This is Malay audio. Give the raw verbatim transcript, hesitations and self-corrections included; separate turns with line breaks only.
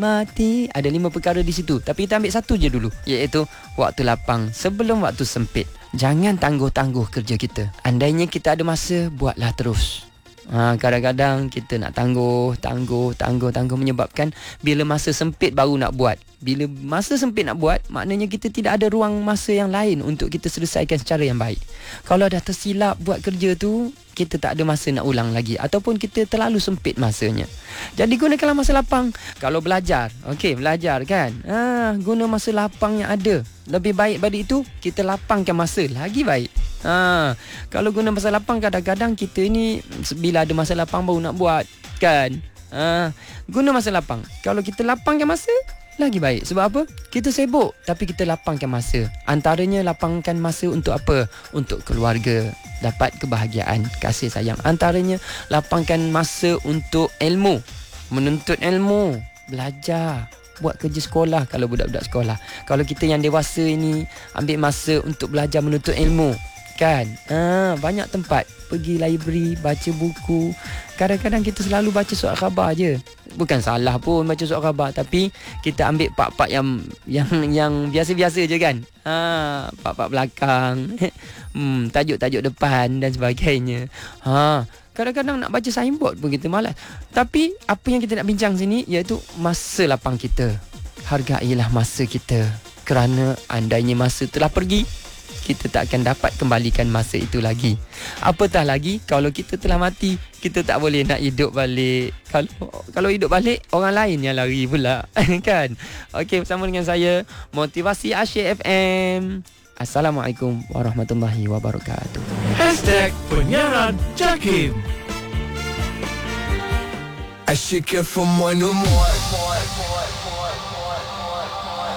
mati. Ada lima perkara di situ, tapi kita ambil satu je dulu, iaitu waktu lapang sebelum waktu sempit. Jangan tangguh-tangguh kerja kita. Andainya kita ada masa, buatlah terus. Ha, kadang-kadang kita nak tangguh, tangguh, tangguh, tangguh menyebabkan bila masa sempit baru nak buat. Bila masa sempit nak buat, maknanya kita tidak ada ruang masa yang lain untuk kita selesaikan secara yang baik. Kalau dah tersilap buat kerja tu, kita tak ada masa nak ulang lagi, ataupun kita terlalu sempit masanya. Jadi gunakanlah masa lapang. Kalau belajar, okey, belajar kan, ha, guna masa lapang yang ada. Lebih baik pada itu, kita lapangkan masa, lagi baik. Ha, kalau guna masa lapang, kadang-kadang kita ni bila ada masa lapang baru nak buat kan. Ha, guna masa lapang. Kalau kita lapangkan masa, lagi baik. Sebab apa? Kita sibuk tapi kita lapangkan masa. Antaranya lapangkan masa untuk apa? Untuk keluarga, dapat kebahagiaan, kasih sayang. Antaranya lapangkan masa untuk ilmu, menuntut ilmu, belajar, buat kerja sekolah kalau budak-budak sekolah. Kalau kita yang dewasa ini, ambil masa untuk belajar menuntut ilmu kan. Ha, banyak tempat, pergi library, baca buku. Kadang-kadang kita selalu baca surat khabar je. Bukan salah pun baca surat khabar, tapi kita ambil part-part yang yang yang biasa-biasa je kan. Ha, part-part belakang, hmm, tajuk-tajuk depan dan sebagainya. Ha, kadang-kadang nak baca signboard pun kita malas. Tapi apa yang kita nak bincang sini iaitu masa lapang kita. Hargailah masa kita, kerana andainya masa telah pergi, kita tak akan dapat kembalikan masa itu lagi. Apatah lagi kalau kita telah mati, kita tak boleh nak hidup balik. Kalau kalau hidup balik, orang lain yang lari pula kan. Okey, bersama dengan saya Motivasi Asyik F M. Assalamualaikum warahmatullahi wabarakatuh.
Hashtag Penyiaran Jakim.
Asyik F M one oh one.